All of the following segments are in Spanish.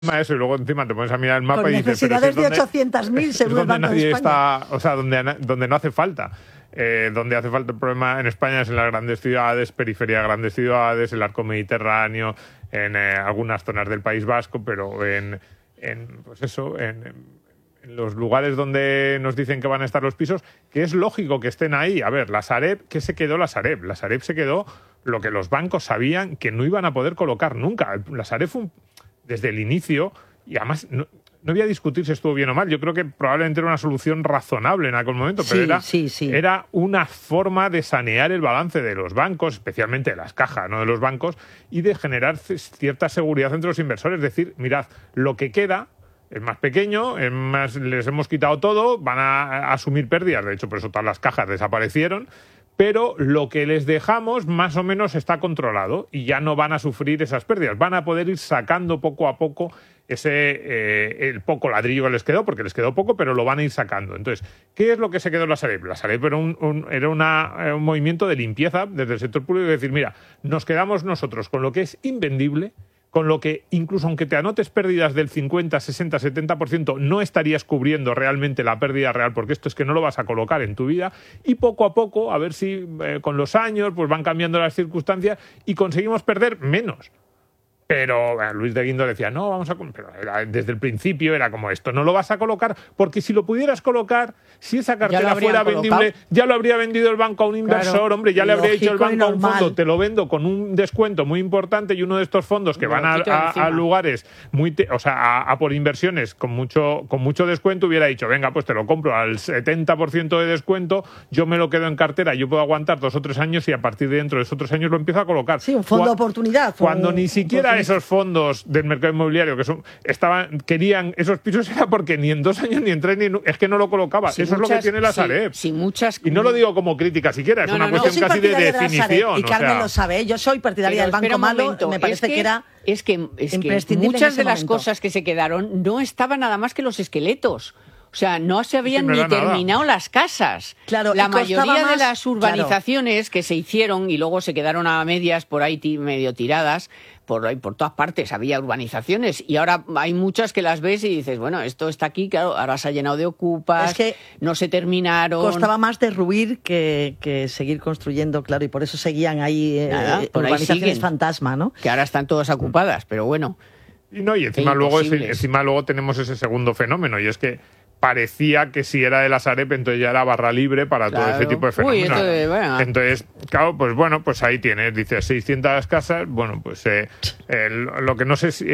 eso y luego encima te pones a mirar el mapa con y dices, necesidades de 800.000 según el Banco de España. O sea, donde no hace falta. Donde hace falta el problema en España es en las grandes ciudades, periferia de grandes ciudades, el arco mediterráneo, en algunas zonas del País Vasco, pero en los lugares donde nos dicen que van a estar los pisos, que es lógico que estén ahí. A ver, la Sareb, ¿qué se quedó la Sareb? La Sareb se quedó lo que los bancos sabían que no iban a poder colocar nunca. La Sareb fue desde el inicio, y además no voy a discutir si estuvo bien o mal, yo creo que probablemente era una solución razonable en aquel momento, pero era una forma de sanear el balance de los bancos, especialmente de las cajas, no de los bancos, y de generar cierta seguridad entre los inversores. Es decir, mirad, lo que queda es más pequeño, les hemos quitado todo, van a asumir pérdidas, de hecho por eso todas las cajas desaparecieron, pero lo que les dejamos más o menos está controlado y ya no van a sufrir esas pérdidas. Van a poder ir sacando poco a poco el poco ladrillo que les quedó, porque les quedó poco, pero lo van a ir sacando. Entonces, ¿qué es lo que se quedó en la Sareb? La Sareb era un movimiento de limpieza desde el sector público, de decir, mira, nos quedamos nosotros con lo que es invendible, con lo que incluso aunque te anotes pérdidas del 50, 60, 70%, no estarías cubriendo realmente la pérdida real, porque esto es que no lo vas a colocar en tu vida, y poco a poco, a ver si con los años pues van cambiando las circunstancias y conseguimos perder menos. Pero Luis de Guindos decía, no, vamos a... Pero desde el principio era como esto, no lo vas a colocar, porque si lo pudieras colocar, si esa cartera fuera vendible, ya lo habría vendido el banco a un inversor, claro, hombre, ya le habría dicho el banco a un fondo, te lo vendo con un descuento muy importante, y uno de estos fondos que van a lugares a por inversiones con mucho descuento, hubiera dicho, venga, pues te lo compro al 70% de descuento, yo me lo quedo en cartera, yo puedo aguantar 2 o 3 años y a partir de dentro de esos 3 años lo empiezo a colocar. Sí, un fondo de oportunidad. Cuando ni siquiera esos fondos del mercado inmobiliario querían esos pisos, era porque ni en 2 años ni en 3 es que no lo colocaba. Eso es lo que tiene la Sareb. Y no lo digo como crítica siquiera, es una cuestión casi de definición. Y Carmen lo sabe, yo soy partidaria del Banco Malo, me parece que era imprescindible. Muchas de las cosas que se quedaron no estaban nada más que los esqueletos. O sea, no se habían ni terminado las casas. Claro, la mayoría de las urbanizaciones que se hicieron y luego se quedaron a medias por ahí medio tiradas, por todas partes había urbanizaciones, y ahora hay muchas que las ves y dices, bueno, esto está aquí, claro, ahora se ha llenado de ocupas, es que no se terminaron. Costaba más derruir que seguir construyendo, claro, y por eso seguían ahí urbanizaciones fantasma, ¿no? Que ahora están todas ocupadas, pero bueno. Y encima luego tenemos ese segundo fenómeno, y es que parecía que si era de la Sareb, entonces ya era barra libre para todo ese tipo de fenómenos. Entonces, claro, pues ahí tienes, dices 600 casas, pues lo que no sé si...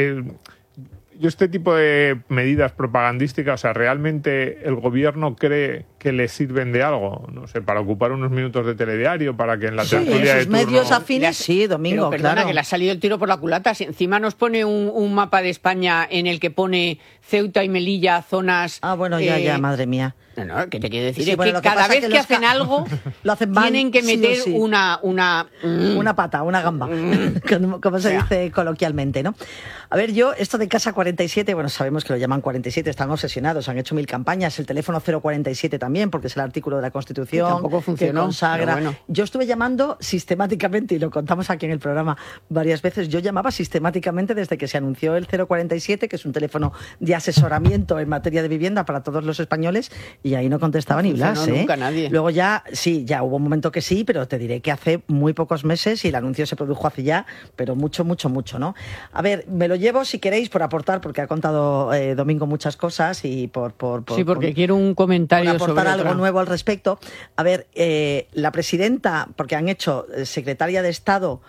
yo este tipo de medidas propagandísticas, o sea, ¿realmente el gobierno cree que le sirven de algo? No sé, para ocupar unos minutos de telediario, para que en la tertulia de turno... medios afines, sí, Domingo, pero perdona, claro. Que le ha salido el tiro por la culata. Si encima nos pone un mapa de España en el que pone Ceuta y Melilla, zonas... ya, madre mía. No, ¿qué te quiero decir? Es que cada vez que hacen algo, lo hacen mal, tienen que meter una pata, una gamba, como se dice coloquialmente, ¿no? A ver, esto de Casa 47, sabemos que lo llaman 47, están obsesionados, han hecho 1000 campañas, el teléfono 047 también, porque es el artículo de la Constitución tampoco funcionó, que consagra. Yo estuve llamando sistemáticamente, y lo contamos aquí en el programa varias veces, yo llamaba sistemáticamente desde que se anunció el 047, que es un teléfono de asesoramiento en materia de vivienda para todos los españoles, y ahí no contestaba ni Blas, nunca nadie. Luego ya hubo un momento que sí, pero te diré que hace muy pocos meses, y el anuncio se produjo hace ya, pero mucho, ¿no? A ver, me lo llevo si queréis por aportar, porque ha contado Domingo muchas cosas, y porque quiero un comentario por aportar sobre algo nuevo al respecto. A ver, la presidenta, porque han hecho secretaria de Estado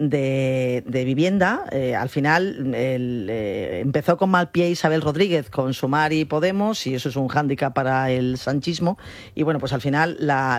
de Vivienda, al final empezó con mal pie Isabel Rodríguez con Sumar y Podemos, y eso es un hándicap para el sanchismo, y pues al final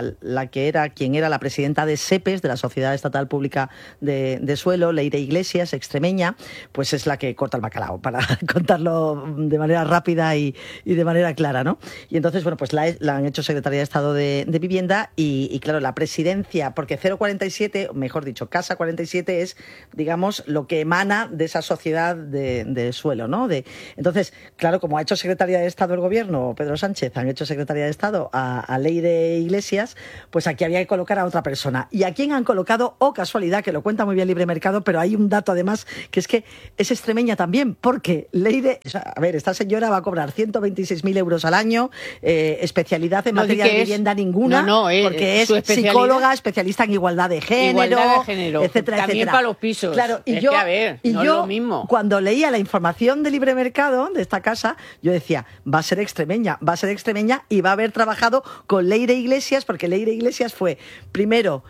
quien era la presidenta de SEPES, de la Sociedad Estatal Pública de Suelo, Leire Iglesias, extremeña, pues es la que corta el bacalao, para contarlo de manera rápida y de manera clara, ¿no? Y entonces, pues la han hecho secretaria de Estado de Vivienda, y claro, la presidencia, porque 047, mejor dicho, Casa 47, parte es, digamos, lo que emana de esa sociedad de suelo, ¿no? Entonces, claro, como ha hecho Secretaría de Estado el gobierno, Pedro Sánchez, han hecho Secretaría de Estado a Leire Iglesias, pues aquí había que colocar a otra persona. ¿Y a quién han colocado? Oh, casualidad, que lo cuenta muy bien Libre Mercado, pero hay un dato además, que es que es extremeña también, porque Leire, o sea, a ver, esta señora va a cobrar 126.000 euros al año, especialidad en materia de vivienda ninguna, porque es psicóloga, especialista en igualdad de género, etcétera, también etcétera. Para los pisos. Claro, y es lo mismo. Cuando leía la información de Libre Mercado de esta casa, yo decía, va a ser extremeña y va a haber trabajado con Leire Iglesias, porque Leire Iglesias fue primero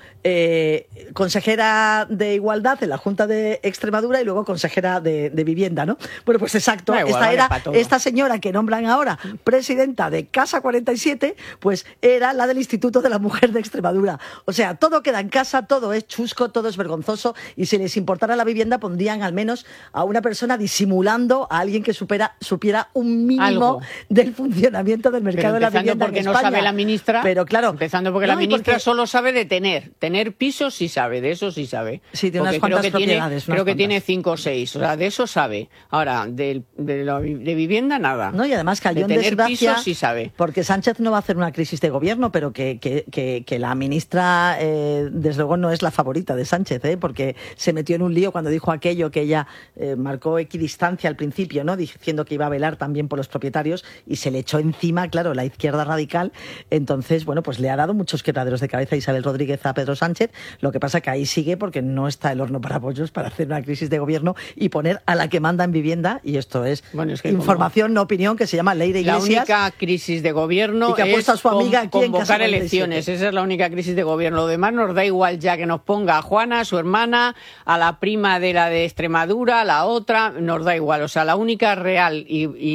consejera de Igualdad en la Junta de Extremadura y luego consejera de Vivienda, ¿no? Bueno, pues exacto, esta señora que nombran ahora presidenta de Casa 47, pues era la del Instituto de la Mujer de Extremadura. O sea, todo queda en casa, todo es chusco, todo es vergonzoso, y si les importara la vivienda pondrían al menos a una persona disimulando a alguien que supiera un mínimo del funcionamiento del mercado de la vivienda en España. Empezando porque no sabe la ministra, pero claro, empezando porque la ministra solo sabe de tener pisos, sí sabe, de eso sí sabe. Sí, tiene unas cuantas propiedades. Creo que tiene 5 o 6, o sea, de eso sabe. Ahora, de vivienda nada. No, y además cayó en desgracia, pisos sí sabe. Porque Sánchez no va a hacer una crisis de gobierno, pero que la ministra, desde luego, no es la favorita de Sánchez, porque se metió en un lío cuando dijo aquello que ella marcó equidistancia al principio, ¿no? Diciendo que iba a velar también por los propietarios, y se le echó encima, claro, la izquierda radical. Entonces, bueno, pues le ha dado muchos quebraderos de cabeza a Isabel Rodríguez a Pedro Sánchez. Lo que pasa que ahí sigue, porque no está el horno para pollos para hacer una crisis de gobierno y poner a la que manda en vivienda, y esto es información, no opinión, que se llama Leire Iglesias. La única crisis de gobierno y que ha puesto a su amiga aquí convocar en elecciones. Esa es la única crisis de gobierno. Lo demás nos da igual ya que nos ponga a Juana, a su hermana, a la prima de la de Extremadura, a la otra, nos da igual. O sea, la única real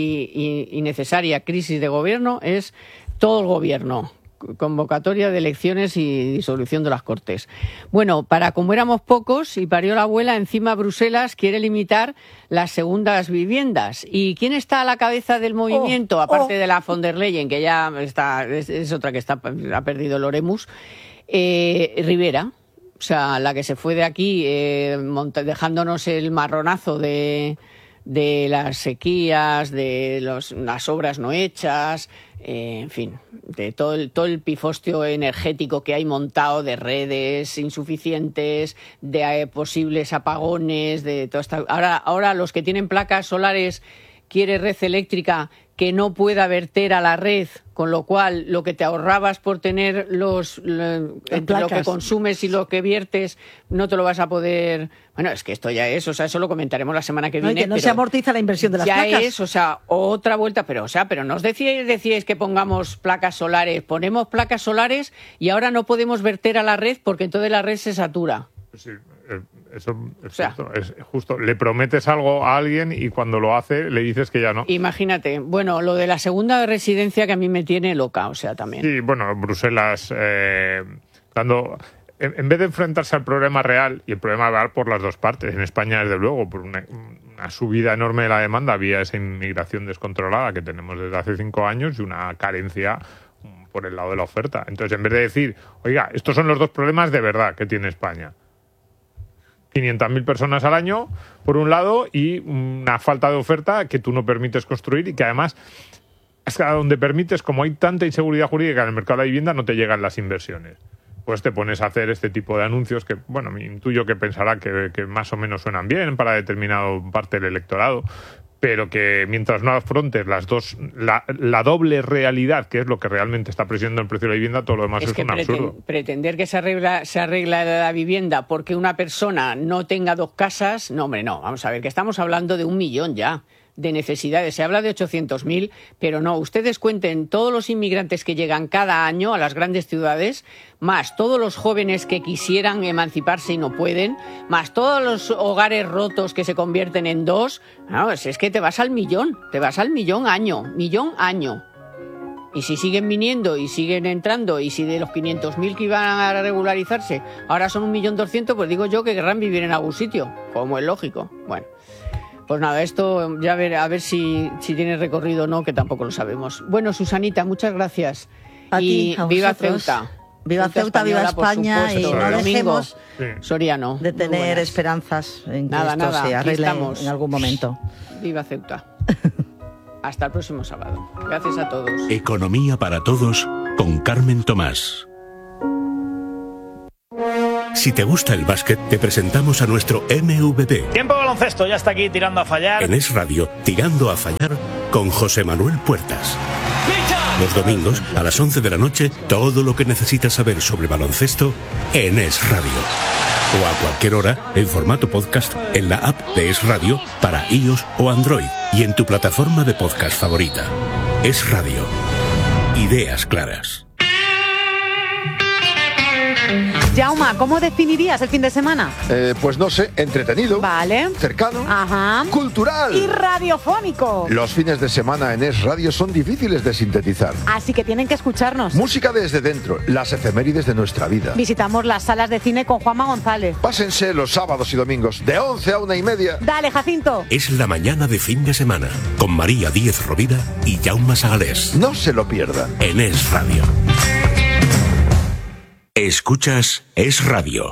y necesaria crisis de gobierno es todo el gobierno. Convocatoria de elecciones y disolución de las Cortes. Bueno, como éramos pocos y parió la abuela, encima Bruselas quiere limitar las segundas viviendas. ¿Y quién está a la cabeza del movimiento? Aparte de la von der Leyen, que ya es otra que ha perdido el Oremus, Rivera. O sea, la que se fue de aquí dejándonos el marronazo de las sequías, de las obras no hechas, en fin, de todo el pifostio energético que hay montado, de redes insuficientes, de posibles apagones, de todo esto. Ahora los que tienen placas solares quiere red eléctrica que no pueda verter a la red, con lo cual lo que te ahorrabas por tener lo que consumes y lo que viertes no te lo vas a poder. Bueno, es que esto ya es, o sea, eso lo comentaremos la semana que viene. Que no se amortiza la inversión de las placas. Ya es, o sea, otra vuelta, pero no os decíais que pongamos placas solares, ponemos placas solares y ahora no podemos verter a la red porque entonces la red se satura. Sí. Eso es justo. Le prometes algo a alguien y cuando lo hace le dices que ya no. Imagínate. Bueno, lo de la segunda residencia que a mí me tiene loca, o sea, también. Sí, bueno, Bruselas en vez de enfrentarse al problema real, y el problema va por las dos partes, en España desde luego, por una subida enorme de la demanda, había esa inmigración descontrolada que tenemos desde hace 5 años y una carencia por el lado de la oferta. Entonces, en vez de decir, oiga, estos son los dos problemas de verdad que tiene España. 500.000 personas al año, por un lado, y una falta de oferta que tú no permites construir y que además, hasta donde permites, como hay tanta inseguridad jurídica en el mercado de la vivienda, no te llegan las inversiones. Pues te pones a hacer este tipo de anuncios que, bueno, me intuyo que pensará que más o menos suenan bien para determinada parte del electorado, pero que mientras no afrontes la doble realidad, que es lo que realmente está presionando el precio de la vivienda, todo lo demás es un absurdo. Pretender que se arregla la vivienda porque una persona no tenga 2 casas, no, hombre, no. Vamos a ver, que estamos hablando de 1 millón ya de necesidades. Se habla de 800.000, pero no. Ustedes cuenten todos los inmigrantes que llegan cada año a las grandes ciudades, más todos los jóvenes que quisieran emanciparse y no pueden, más todos los hogares rotos que se convierten en 2. No, es que te vas al millón año. Y si siguen viniendo y siguen entrando, y si de los 500.000 que iban a regularizarse ahora son 1.200.000, pues digo yo que querrán vivir en algún sitio, como es lógico. Bueno, pues nada, esto ya a ver si tiene recorrido o no, que tampoco lo sabemos. Bueno, Susanita, muchas gracias. A ti, a viva vosotros. Ceuta. Viva Ceuta, viva España, y no dejemos Soriano de tener esperanzas en que esto se arregle en algún momento. Viva Ceuta. Hasta el próximo sábado. Gracias a todos. Economía para todos con Carmen Tomás. Si te gusta el básquet, te presentamos a nuestro MVP. Tiempo de baloncesto, ya está aquí tirando a fallar. En Es Radio, tirando a fallar con José Manuel Puertas. Los domingos, a las 11 de la noche, todo lo que necesitas saber sobre baloncesto en Es Radio. O a cualquier hora, en formato podcast, en la app de Es Radio, para iOS o Android, y en tu plataforma de podcast favorita. Es Radio. Ideas claras. Jauma, ¿cómo definirías el fin de semana? Pues no sé, entretenido. Vale. Cercano. Ajá. Cultural. Y radiofónico. Los fines de semana en Es Radio son difíciles de sintetizar. Así que tienen que escucharnos. Música desde dentro, las efemérides de nuestra vida. Visitamos las salas de cine con Juanma González. Pásense los sábados y domingos, de 11 a 1:30. Dale, Jacinto. Es la mañana de fin de semana, con María Díez Rovira y Jaume Sagalés. No se lo pierdan. En Es Radio. Escuchas Es Radio.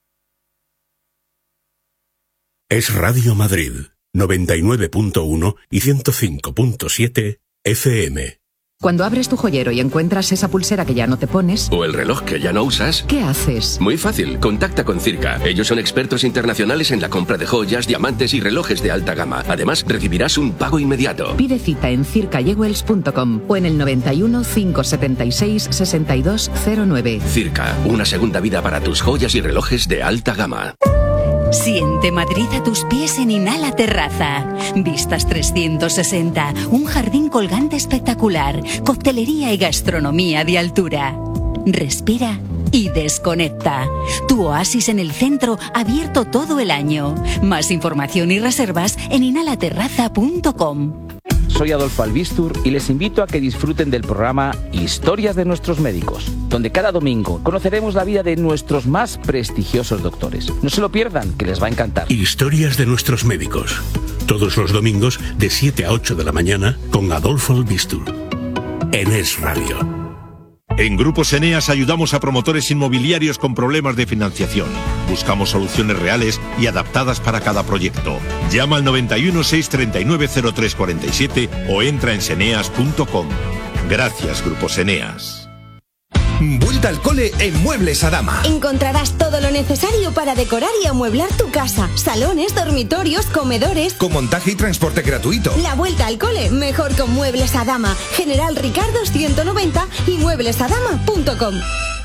Es Radio Madrid, 99.1 y 105.7 FM. Cuando abres tu joyero y encuentras esa pulsera que ya no te pones... o el reloj que ya no usas... ¿qué haces? Muy fácil, contacta con Circa. Ellos son expertos internacionales en la compra de joyas, diamantes y relojes de alta gama. Además, recibirás un pago inmediato. Pide cita en circajewels.com o en el 91 576 6209. Circa, una segunda vida para tus joyas y relojes de alta gama. Siente Madrid a tus pies en Inhala Terraza. Vistas 360, un jardín colgante espectacular, coctelería y gastronomía de altura. Respira y desconecta. Tu oasis en el centro, abierto todo el año. Más información y reservas en inhalaterraza.com. Soy Adolfo Albistur y les invito a que disfruten del programa Historias de nuestros médicos, donde cada domingo conoceremos la vida de nuestros más prestigiosos doctores. No se lo pierdan, que les va a encantar. Historias de nuestros médicos, todos los domingos de 7 a 8 de la mañana con Adolfo Albistur, en Es Radio. En Grupos Eneas ayudamos a promotores inmobiliarios con problemas de financiación. Buscamos soluciones reales y adaptadas para cada proyecto. Llama al 91 639 0347 o entra en seneas.com. Gracias, Grupos Eneas. Vuelta al cole en Muebles Adama. Encontrarás todo lo necesario para decorar y amueblar tu casa. Salones, dormitorios, comedores. Con montaje y transporte gratuito. La vuelta al cole, mejor con Muebles Adama. General Ricardo 190 y mueblesadama.com.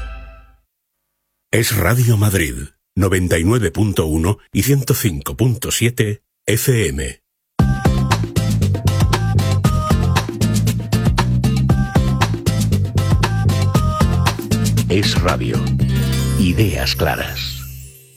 Es Radio Madrid, 99.1 y 105.7 FM. Es Radio. Ideas claras.